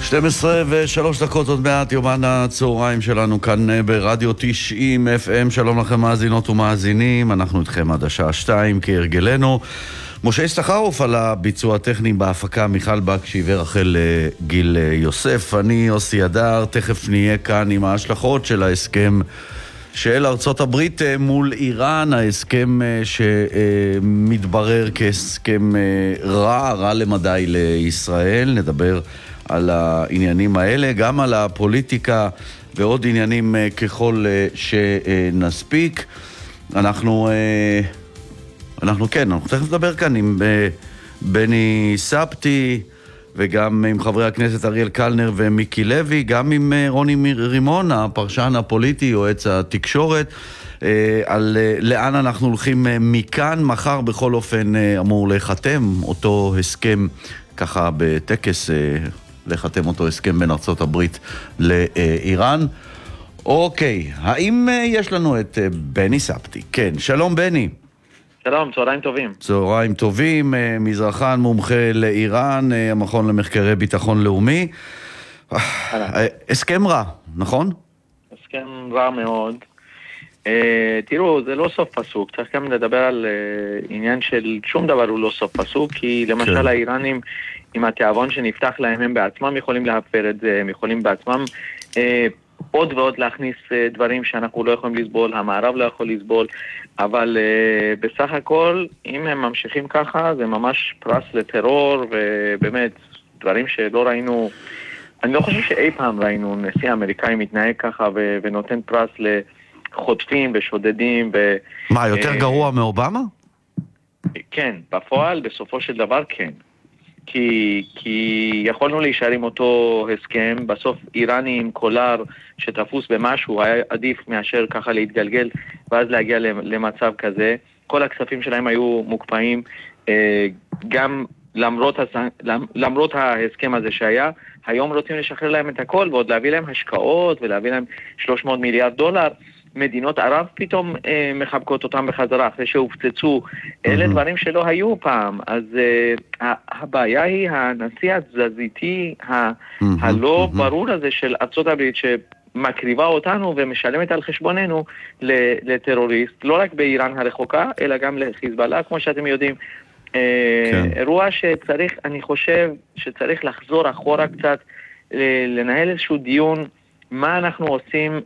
12:03 עוד מעט, יומן הצהריים שלנו כאן ברדיו 90 FM. שלום לכם מאזינות ומאזינים, אנחנו איתכם עד השעה 2 כהרגלנו. משה יששכרוף על הביצוע הטכני, בהפקה מיכל בקשי ורחל גיל יוסף. אני יוסי הדר, תכף נהיה כאן עם ההשלכות של ההסכם של ארצות הברית מול איראן, ההסכם שמתברר כהסכם רע למדי לישראל. נדבר על העניינים האלה, גם על הפוליטיקה ועוד עניינים ככל שנספיק. אנחנו תכף נדבר כאן עם בני ספטי, וגם עם חברי הכנסת אריאל קלנר ומיקי לוי, גם עם רוני רימון, הפרשן הפוליטי, יועץ התקשורת, על לאן אנחנו הולכים מכאן. מחר בכל אופן אמור לחתם אותו הסכם, ככה בטקס לחתם אותו הסכם בין ארצות הברית לאיראן. אוקיי, האם יש לנו את בני ספטי? כן, שלום בני. שלום, צהריים טובים. צהריים טובים, מזרחן מומחה לאיראן, המכון למחקרי ביטחון לאומי. הסכם רע, נכון? הסכם רע מאוד. תראו, זה לא סוף פסוק, צריך גם לדבר על עניין של שום דבר הוא לא סוף פסוק, כי למשל האיראנים עם התיאבון שנפתח להם, הם בעצמם יכולים להפר את זה, הם יכולים בעצמם עוד ועוד להכניס דברים שאנחנו לא יכולים לסבול, המערב לא יכול לסבול, אבל בסך הכל, אם הם ממשיכים ככה, זה ממש פרס לטרור, ובאמת, דברים שלא ראינו, אני לא חושב שאי פעם ראינו נשיא אמריקאי מתנהג ככה, ונותן פרס לחוטפים ושודדים. מה, יותר גרוע מאובמה? כן, בפועל, בסופו של דבר כן. כי יכולנו להישאר עם אותו הסכם, בסוף איראני עם קולר שתפוס במשהו, היה עדיף מאשר ככה להתגלגל, ואז להגיע למצב כזה. כל הכספים שלהם היו מוקפאים, גם למרות ההסכם הזה שהיה, היום רוצים לשחרר להם את הכל, ועוד להביא להם השקעות, ולהביא להם 300 מיליארד דולר, מדינות ערב פתאום מחבקות אותם בחזרה, אחרי שהופצצו. אלה דברים שלא היו פעם. אז הבעיה היא הנשיא התזזיתי, הלא ברור הזה של ארצות הברית, שמקריבה אותנו ומשלמת על חשבוננו לטרוריסט, לא רק באיראן הרחוקה, אלא גם לחיזבאללה, כמו שאתם יודעים. אירוע שצריך, אני חושב שצריך לחזור אחורה קצת, לנהל איזשהו דיון, מה אנחנו עושים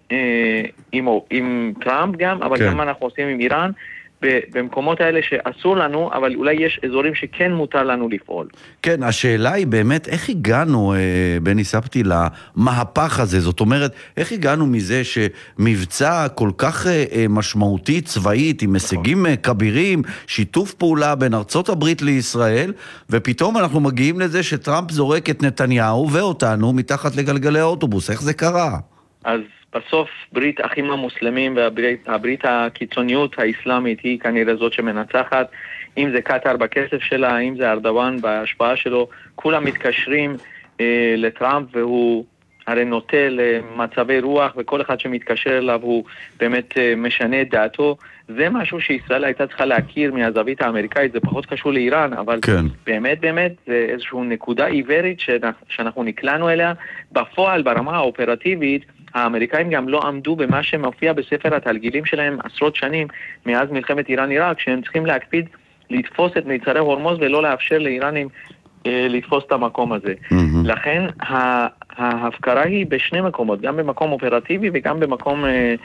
עם טראמפ גם, אבל גם מה אנחנו עושים עם איראן, במקומות האלה שאסור לנו, אבל אולי יש אזורים שכן מותר לנו לפעול. כן, השאלה היא באמת, איך הגענו, בני ספטי, למהפך הזה? זאת אומרת, איך הגענו מזה שמבצע כל כך משמעותי צבאית, עם הישגים כבירים, שיתוף פעולה בין ארצות הברית לישראל, ופתאום אנחנו מגיעים לזה שטראמפ זורק את נתניהו ואותנו מתחת לגלגלי האוטובוס. איך זה קרה? אז בסוף ברית אחים המוסלמים והברית הקיצוניות האסלאמית היא כנראה זאת שמנצחת, אם זה קטר בכסף שלה, אם זה ארדואן בהשפעה שלו, כולם מתקשרים לטראמפ, והוא הרי נוטה למצבי רוח, וכל אחד שמתקשר אליו הוא באמת משנה את דעתו. זה משהו שישראל הייתה צריכה להכיר מהזווית האמריקאית, זה פחות קשור לאיראן, אבל כן. באמת זה איזושהי נקודה עיוורית שאנחנו נקלענו אליה. בפועל, ברמה האופרטיבית, האמריקאים גם לא עמדו במה שמופיע בספר התרגילים שלהם עשרות שנים מאז מלחמת איראן-עיראק, שהם צריכים להקפיד לתפוס את מיצרי הורמוז ולא לאפשר לאיראנים לתפוס את המקום הזה. לכן ההפקרה היא בשני מקומות, גם במקום אופרטיבי וגם במקום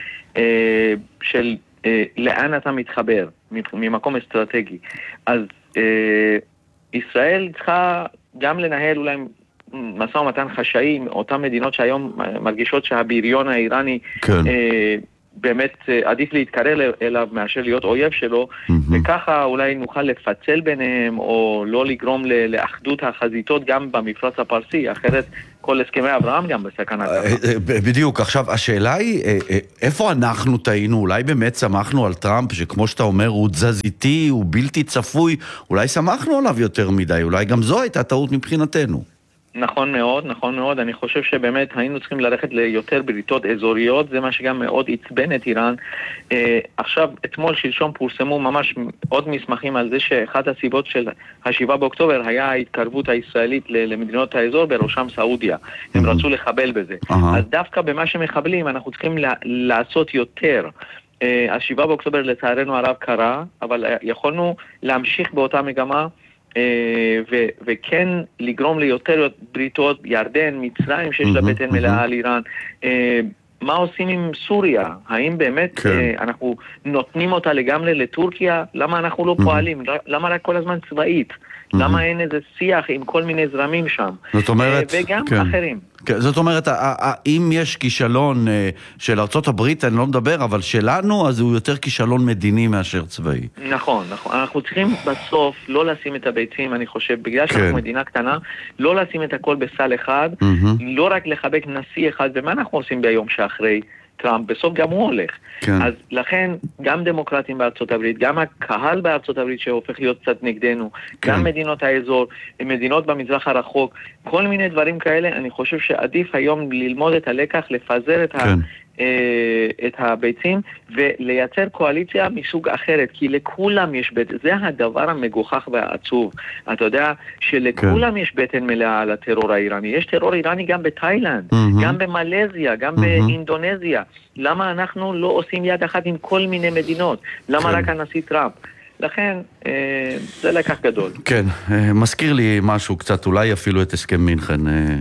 של לאן אתה מתחבר, ממקום אסטרטגי. אז ישראל צריכה גם לנהל אולי משא ומתן חשאי, אותן מדינות שהיום מרגישות שהבריון האיראני באמת עדיף להתקרר אליו מאשר להיות אויב שלו, וככה אולי נוכל לפצל ביניהם, או לא לגרום לאחדות החזיתות גם במפרץ הפרסי, אחרת כל הסכמי אברהם גם בסכנה. בדיוק, עכשיו השאלה היא, איפה אנחנו טעינו? אולי באמת שמחנו על טראמפ, שכמו שאתה אומר, הוא תזזיתי, הוא בלתי צפוי, אולי שמחנו עליו יותר מדי, אולי גם זו הייתה טעות מבחינתנו. נכון מאוד, נכון מאוד. אני חושב שבאמת היינו צריכים ללכת ליותר בריתות אזוריות, זה מה שגם מאוד עצבן את איראן. עכשיו, אתמול שלשום פורסמו ממש עוד מסמכים על זה שאחת הסיבות של ה7 באוקטובר היה ההתקרבות הישראלית למדינות האזור, בראשם סעודיה. הם רצו לחבל בזה. אז דווקא במה שמחבלים אנחנו צריכים לעשות יותר. ה7 באוקטובר לצערנו הרב קרה, אבל יכולנו להמשיך באותה מגמה, וכן לגרום ליותר בריתות, ירדן, מצרים שיש לה בטן מלאה על איראן. מה עושים עם סוריה? האם באמת אנחנו נותנים אותה לגמרי לטורקיה? למה אנחנו לא פועלים? למה רק כל הזמן צבאית? למה אין איזה שיח עם כל מיני זרמים שם? זאת אומרת, וגם אחרים. זאת אומרת, אם יש כישלון של ארצות הברית, אני לא מדבר, אבל שלנו, אז הוא יותר כישלון מדיני מאשר צבאי. נכון, נכון. אנחנו צריכים בסוף לא לשים את הביצים, אני חושב, בגלל שאנחנו מדינה קטנה, לא לשים את הכל בסל אחד, לא רק לחבק נשיא אחד, ומה אנחנו עושים ביום שאחרי טראמפ? בסוף גם הוא הולך. אז לכן, גם דמוקרטים בארצות הברית, גם הקהל בארצות הברית שהופך להיות קצת נגדנו, גם מדינות האזור, מדינות במזרח הרחוק, כל מיני דברים כאלה, אני חושב שעדיף היום ללמוד את הלקח, לפזר את הביצים ולייצר קואליציה מסוג אחרת, כי לכולם יש בטן, זה הדבר המגוחך והעצוב. אתה יודע שלכולם יש בטן מלאה על הטרור האיראני. יש טרור איראני גם בתאילנד, גם במלזיה, גם באינדונזיה. למה אנחנו לא עושים יד אחת עם כל מיני מדינות? למה רק הנשיא טראמפ? לכן, זה לקח גדול. כן, מזכיר לי משהו קצת, אולי אפילו את הסכם מינכן.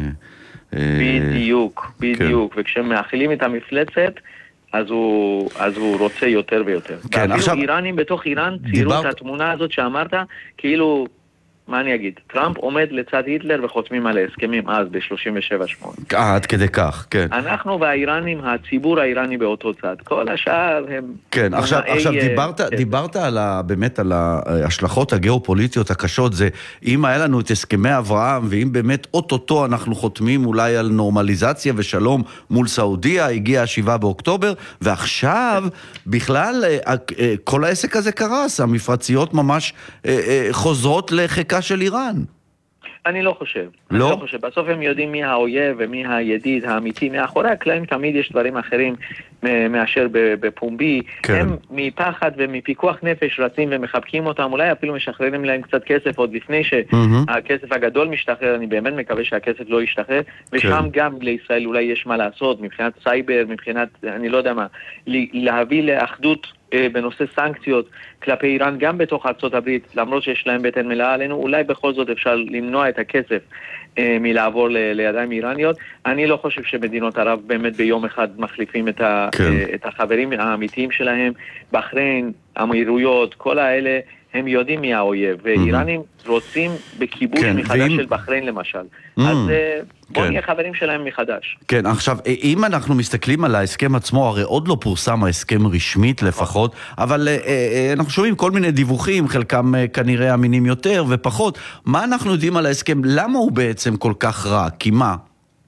בדיוק, בדיוק. וכשמאכילים את המפלצת, אז הוא רוצה יותר ויותר. כן, עכשיו... איראנים בתוך איראן ציירו את התמונה הזאת שאמרת, כאילו, מה אני אגיד? טראמפ עומד לצד היטלר וחותמים על ההסכמים אז ב-37-8. עד כדי כך, כן. אנחנו והאיראנים, הציבור האיראני באותו צד. כל השאר הם... כן, עכשיו דיברת באמת על ההשלכות הגיאופוליטיות הקשות, זה אם היה לנו את הסכמי אברהם, ואם באמת אוטוטו אנחנו חותמים אולי על נורמליזציה ושלום מול סעודיה, הגיע ה7 באוקטובר, ועכשיו בכלל כל העסק הזה קרס, המפרציות ממש חוזרות לחקה של איראן. אני לא חושב. לא? אני לא חושב. בסוף הם יודעים מי האויב ומי הידיד האמיתי. מאחורי הקלעים תמיד יש דברים אחרים מאשר בפומבי. כן. הם מפחד ומפיקוח נפש רצים ומחבקים אותם, אולי אפילו משחררים להם קצת כסף עוד לפני שהכסף הגדול משתחרר. אני באמת מקווה שהכסף לא ישתחרר. ושם גם לישראל אולי יש מה לעשות, מבחינת סייבר, מבחינת, אני לא יודע מה, להביא לאחדות בנושא סנקציות כלפי איראן גם בתוך ארצות הברית, למרות שיש להם בטן מלאה עלינו, אולי בכל זאת אפשר למנוע את הכסף מלעבור לידיים איראניות. אני לא חושב שמדינות ערב באמת ביום אחד מחליפים את החברים האמיתיים שלהם. בחריין, האמירויות, כל האלה הם יודעים מי האויב, ואיראנים רוצים בכיבוש מחדש של בחריין למשל. אז בוא נהיה חברים שלהם מחדש. כן, עכשיו, אם אנחנו מסתכלים על ההסכם עצמו, הרי עוד לא פורסם ההסכם רשמית לפחות, אבל אנחנו שומעים כל מיני דיווחים, חלקם כנראה אמינים יותר ופחות. מה אנחנו יודעים על ההסכם? למה הוא בעצם כל כך רע? כי מה?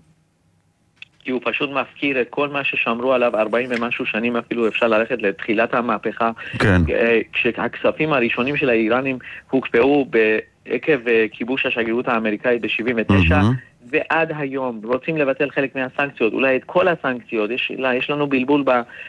כי הוא פשוט מפקיר את כל מה ששמרו עליו 40 ומשהו שנים, אפילו אפשר ללכת לתחילת המהפכה. כן. כשהכספים הראשונים של האיראנים הוקפאו עקב כיבוש השגרירות האמריקאית ב-79, ועד היום רוצים לבטל חלק מהסנקציות, אולי את כל הסנקציות. יש לנו בלבול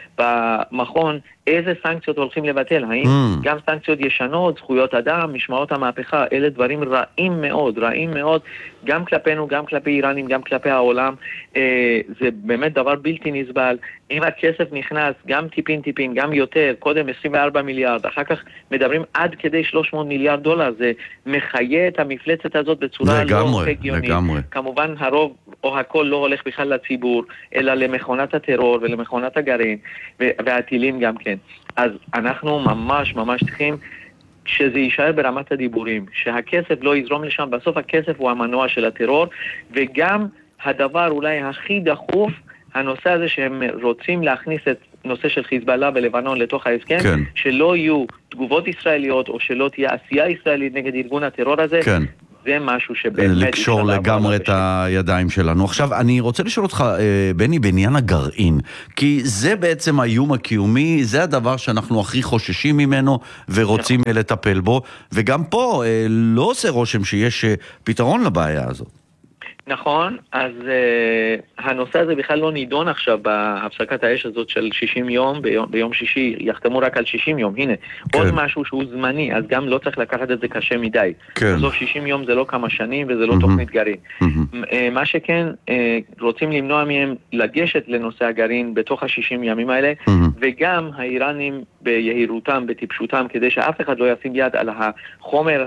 במכון איזה סנקציות הולכים לבטל, האם גם סנקציות ישנות, זכויות אדם, משמעות המהפכה, אלה דברים רעים מאוד, רעים מאוד, גם כלפינו, גם כלפי איראנים, גם כלפי העולם. זה באמת דבר בלתי נסבל. אם הכסף נכנס גם טיפין, גם יותר, קודם 24 מיליארד, אחר כך מדברים עד כדי 300 מיליארד דולר, זה מחיה את המפלצת הזאת בצורה לא הגיונית. כמובן הרוב או הכל לא הולך בכלל לציבור, אלא למכונת הטרור ולמכונת הגרעין, והטילים גם כן. אז אנחנו ממש צריכים שזה יישאר ברמת הדיבורים, שהכסף לא יזרום לשם. בסוף הכסף הוא המנוע של הטרור, וגם הדבר אולי הכי דחוף, הנושא הזה שהם רוצים להכניס את נושא של חיזבאללה בלבנון לתוך ההסכם, כן. שלא יהיו תגובות ישראליות או שלא תהיה עשייה ישראלית נגד ארגון הטרור הזה, כן. זה משהו שבאמת... לקשור לגמרי את הידיים שלנו. עכשיו, אני רוצה לשאול אותך, בני, בעניין הגרעין, כי זה בעצם האיום הקיומי, זה הדבר שאנחנו הכי חוששים ממנו ורוצים לטפל בו, וגם פה לא עושה רושם שיש פתרון לבעיה הזאת. נכון, אז הנושא הזה בכלל לא נידון עכשיו בהפסקת האש הזאת של 60 יום, ביום שישי יחתמו רק על 60 יום, הנה, כן. עוד משהו שהוא זמני, אז גם לא צריך לקחת את זה קשה מדי. כן. בסוף 60 יום זה לא כמה שנים וזה לא תוכנית גרעין. מה שכן, רוצים למנוע מהם לגשת לנושא הגרעין בתוך ה-60 ימים האלה, וגם האיראנים ביהירותם, בטיפשותם, כדי שאף אחד לא ישים יד על החומר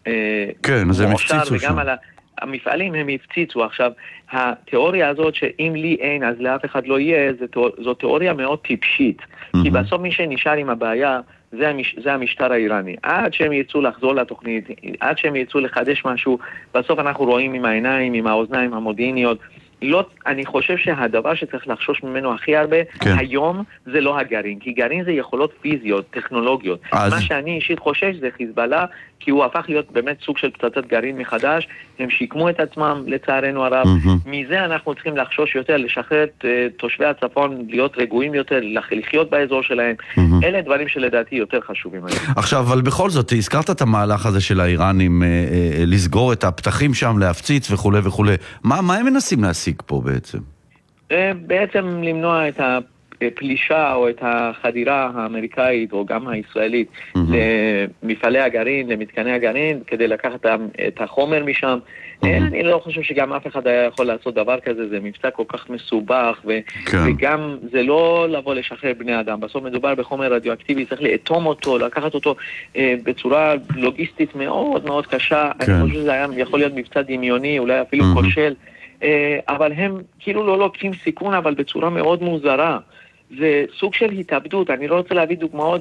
המועשר וגם על המפעלים הם הפציצו. עכשיו, התיאוריה הזאת שאם לי אין אז לאף אחד לא יהיה, זו תיאוריה מאוד טיפשית. כי בסוף מי שנשאר עם הבעיה זה המשטר האיראני. עד שהם ירצו לחזור לתוכנית, עד שהם ירצו לחדש משהו, בסוף אנחנו רואים עם העיניים, עם האוזניים המודיעיניות. לא, אני חושב שהדבר שצריך לחשוש ממנו הכי הרבה היום זה לא הגרעין, כי גרעין זה יכולות פיזיות, טכנולוגיות. מה שאני אישית חושש זה חיזבאללה, כי הוא הפך להיות באמת סוג של פצצת גרעין מחדש, הם שיקמו את עצמם לצערנו הרב, מזה אנחנו צריכים לחשוש יותר, לשחרר את תושבי הצפון, להיות רגועים יותר, לחיות באזור שלהם, אלה דברים שלדעתי יותר חשובים היום. עכשיו, אבל בכל זאת, הזכרת את המהלך הזה של האיראנים, לסגור את הפתחים שם, להפציץ וכו' וכו'. מה הם מנסים להשיג פה בעצם? בעצם למנוע את הפלישה או את החדירה האמריקאית או גם הישראלית למפעלי הגרעין, למתקני הגרעין, כדי לקחת את החומר משם. אני לא חושב שגם אף אחד היה יכול לעשות דבר כזה, זה מבצע כל כך מסובך, וגם זה לא לבוא לשחרר בני אדם. בסוף מדובר בחומר רדיואקטיבי, צריך לאטום אותו, לקחת אותו בצורה לוגיסטית מאוד מאוד קשה. אני חושב שזה היה יכול להיות מבצע דמיוני, אולי אפילו כושל. אבל הם כאילו לא לוקחים סיכון, אבל בצורה מאוד מוזרה. זה סוג של התאבדות, אני לא רוצה להביא דוגמאות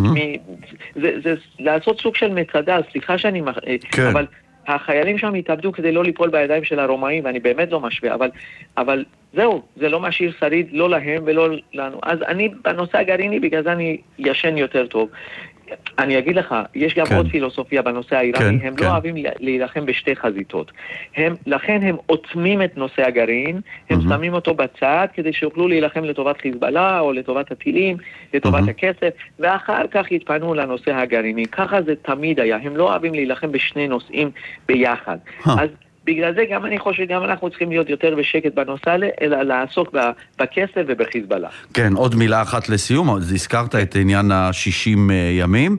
זה לעשות סוג של מצדה, סליחה שאני אבל החיילים שם התאבדו כדי לא ליפול בידיים של הרומאים, ואני באמת לא משווה, אבל זהו, זה לא משאיר שריד, לא להם ולא לנו. אז אני בנושא הגרעיני, בגלל זה אני ישן יותר טוב. אני אגיד לך, יש גם עוד פילוסופיה בנושא האיראני, הם לא אוהבים להילחם בשתי חזיתות. לכן הם עוצמים את נושא הגרעין, הם שמים אותו בצד כדי שיוכלו להילחם לטובת חיזבאללה או לטובת הטילים, לטובת הכסף, ואחר כך יתפנו לנושא הגרעיני. ככה זה תמיד היה, הם לא אוהבים להילחם בשני נושאים ביחד. אז בגלל זה גם אני חושב שגם אנחנו צריכים להיות יותר בשקט בנושא, אלא לעסוק בכסף ובחיזבאללה. כן, עוד מילה אחת לסיום, הזכרת את עניין ה-60 ימים.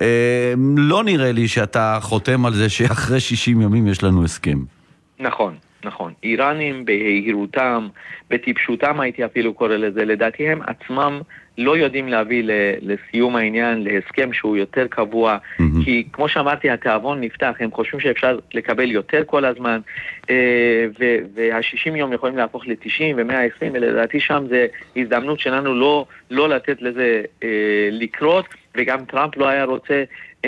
לא נראה לי שאתה חותם על זה שאחרי 60 ימים יש לנו הסכם. נכון. נכון, איראנים בהירותם, בטיפשותם הייתי אפילו קורא לזה, לדעתי הם עצמם לא יודעים להביא לסיום העניין, להסכם שהוא יותר קבוע, כי כמו שאמרתי, התיאבון נפתח, הם חושבים שאפשר לקבל יותר כל הזמן, וה-60 יום יכולים להפוך ל-90 ו-120, ולדעתי שם זה הזדמנות שלנו לא לתת לזה לקרות, וגם טראמפ לא היה רוצה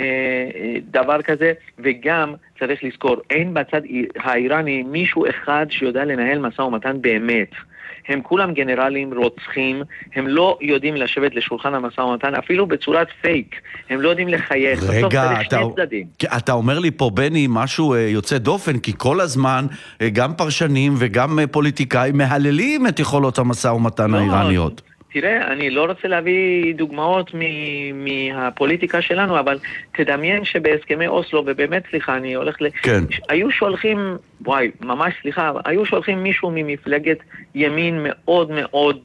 דבר כזה, וגם צריך לזכור, אין בצד האיראני מישהו אחד שיודע לנהל משא ומתן באמת. הם כולם גנרלים, רוצחים, הם לא יודעים לשבת לשולחן המשא ומתן, אפילו בצורת פייק, הם לא יודעים לחייך. רגע, אתה אומר לי פה, בני, משהו יוצא דופן, כי כל הזמן גם פרשנים וגם פוליטיקאים מהללים את יכולות המשא ומתן האיראניות. תראה, אני לא רוצה להביא דוגמאות מהפוליטיקה שלנו, אבל תדמיין שבהסכמי אוסלו, ובאמת סליחה, אני הולך כן. היו שולחים, ממש סליחה, היו שולחים מישהו ממפלגת ימין מאוד מאוד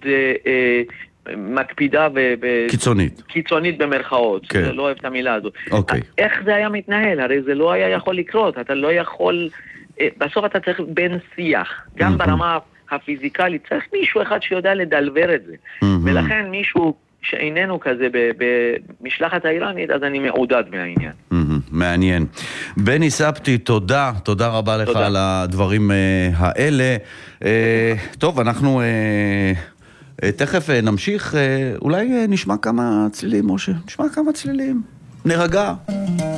מקפידה קיצונית במרכאות. כן. לא אוהב את המילה הזאת. אוקיי. איך זה היה מתנהל? הרי זה לא היה יכול לקרות. אתה לא יכול, בסוף אתה צריך בין שיח, גם ברמה הפיזיקלית, צריך מישהו אחד שיודע לדלבר את זה. ולכן מישהו שאיננו כזה במשלחת האיראנית, אז אני מעודד מהעניין. מעניין. בני סבתי, תודה רבה לך על הדברים האלה. טוב, אנחנו תכף נמשיך, אולי נשמע כמה צלילים, משה. נשמע כמה צלילים. נרגע.